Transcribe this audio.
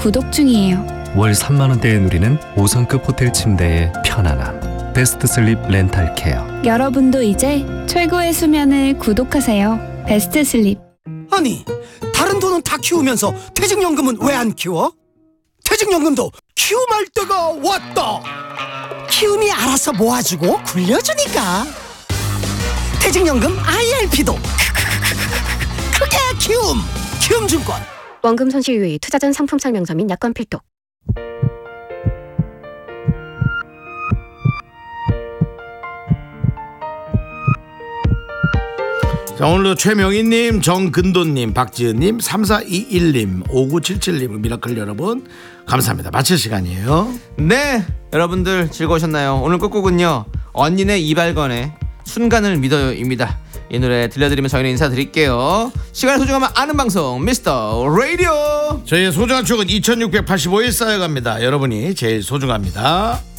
구독 중이에요. 월 3만 원대에 누리는 5성급 호텔 침대의 편안함. 베스트 슬립 렌탈 케어. 여러분도 이제 최고의 수면을 구독하세요. 베스트 슬립. 아니, 다른 돈은 다 키우면서 퇴직연금은 왜 안 키워? 퇴직연금도 키움할 때가 왔다. 키움이 알아서 모아주고 굴려주니까. 퇴직연금 IRP도 크게 키움. 키움증권. 원금 손실 유의, 투자 전 상품 설명서 및 약관 필독. 자, 오늘도 최명희님, 정근도님, 박지은님, 3421님, 5977님, 미라클 여러분 감사합니다. 마칠 시간이에요. 네, 여러분들 즐거우셨나요? 오늘 끝곡은요, 언니네 이발건의 순간을 믿어요입니다. 이 노래 들려드리면 저희는 인사드릴게요. 시간의 소중함을 아는 방송 미스터 라디오. 저희의 소중한 추억은 2685일 쌓여갑니다. 여러분이 제일 소중합니다.